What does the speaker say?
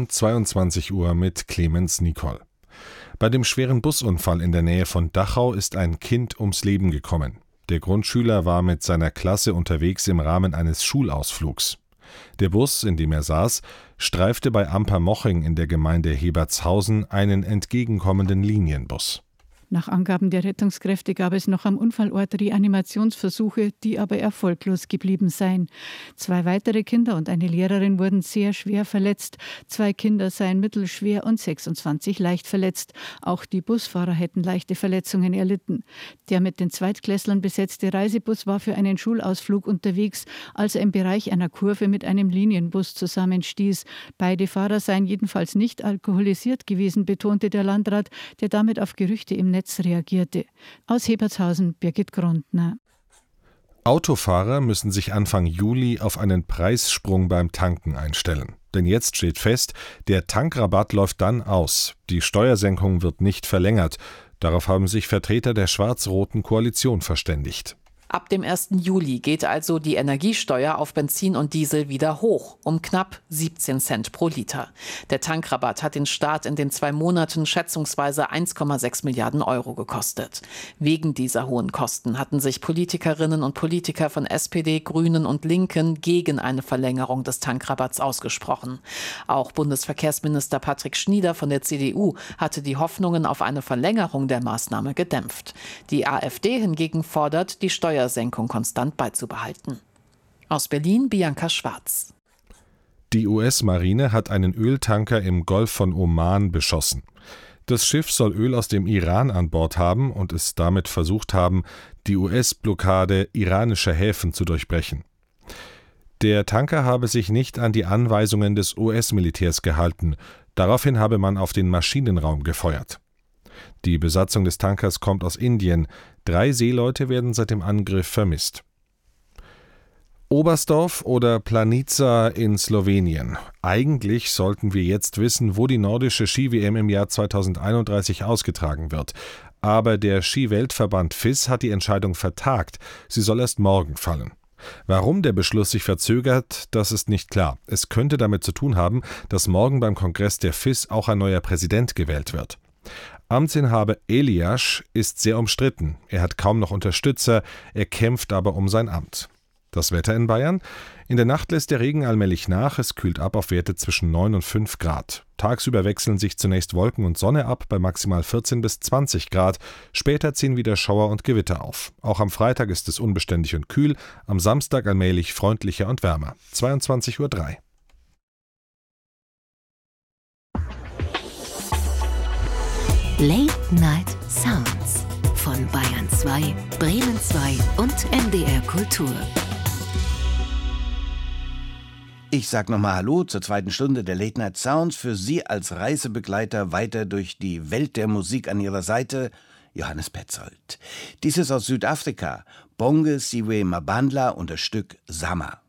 rund 22 Uhr mit Clemens Nicol. Bei dem schweren Busunfall in der Nähe von Dachau ist ein Kind ums Leben gekommen. Der Grundschüler war mit seiner Klasse unterwegs im Rahmen eines Schulausflugs. Der Bus, in dem er saß, streifte bei Ampermoching in der Gemeinde Hebertshausen einen entgegenkommenden Linienbus. Nach Angaben der Rettungskräfte gab es noch am Unfallort Reanimationsversuche, die aber erfolglos geblieben seien. 2 weitere Kinder und eine Lehrerin wurden sehr schwer verletzt. 2 Kinder seien mittelschwer und 26 leicht verletzt. Auch die Busfahrer hätten leichte Verletzungen erlitten. Der mit den Zweitklässlern besetzte Reisebus war für einen Schulausflug unterwegs, als er im Bereich einer Kurve mit einem Linienbus zusammenstieß. Beide Fahrer seien jedenfalls nicht alkoholisiert gewesen, betonte der Landrat, der damit auf Gerüchte im Netz reagierte. Aus Hebertshausen, Birgit Grundner. Autofahrer müssen sich Anfang Juli auf einen Preissprung beim Tanken einstellen. Denn jetzt steht fest, der Tankrabatt läuft dann aus. Die Steuersenkung wird nicht verlängert. Darauf haben sich Vertreter der schwarz-roten Koalition verständigt. Ab dem 1. Juli geht also die Energiesteuer auf Benzin und Diesel wieder hoch, um knapp 17 Cent pro Liter. Der Tankrabatt hat den Staat in den 2 Monaten schätzungsweise 1,6 Milliarden Euro gekostet. Wegen dieser hohen Kosten hatten sich Politikerinnen und Politiker von SPD, Grünen und Linken gegen eine Verlängerung des Tankrabatts ausgesprochen. Auch Bundesverkehrsminister Patrick Schnieder von der CDU hatte die Hoffnungen auf eine Verlängerung der Maßnahme gedämpft. Die AfD hingegen fordert, die Steuersenkung konstant beizubehalten. Aus Berlin Bianca Schwarz. Die US-Marine hat einen Öltanker im Golf von Oman beschossen. Das Schiff soll Öl aus dem Iran an Bord haben und es damit versucht haben, die US-Blockade iranischer Häfen zu durchbrechen. Der Tanker habe sich nicht an die Anweisungen des US-Militärs gehalten. Daraufhin habe man auf den Maschinenraum gefeuert. Die Besatzung des Tankers kommt aus Indien. 3 Seeleute werden seit dem Angriff vermisst. Oberstdorf oder Planica in Slowenien. Eigentlich sollten wir jetzt wissen, wo die nordische Ski-WM im Jahr 2031 ausgetragen wird. Aber der Ski-Weltverband FIS hat die Entscheidung vertagt. Sie soll erst morgen fallen. Warum der Beschluss sich verzögert, das ist nicht klar. Es könnte damit zu tun haben, dass morgen beim Kongress der FIS auch ein neuer Präsident gewählt wird. Amtsinhaber Elias ist sehr umstritten. Er hat kaum noch Unterstützer, er kämpft aber um sein Amt. Das Wetter in Bayern? In der Nacht lässt der Regen allmählich nach, es kühlt ab auf Werte zwischen 9 und 5 Grad. Tagsüber wechseln sich zunächst Wolken und Sonne ab bei maximal 14 bis 20 Grad. Später ziehen wieder Schauer und Gewitter auf. Auch am Freitag ist es unbeständig und kühl, am Samstag allmählich freundlicher und wärmer. 22:03 Uhr. Late Night Sounds von Bayern 2, Bremen 2 und NDR Kultur. Ich sag nochmal Hallo zur 2. Stunde der Late Night Sounds. Für Sie als Reisebegleiter weiter durch die Welt der Musik an Ihrer Seite, Johannes Petzold. Dies ist aus Südafrika, Bonge Siwe Mabandla und das Stück Sama.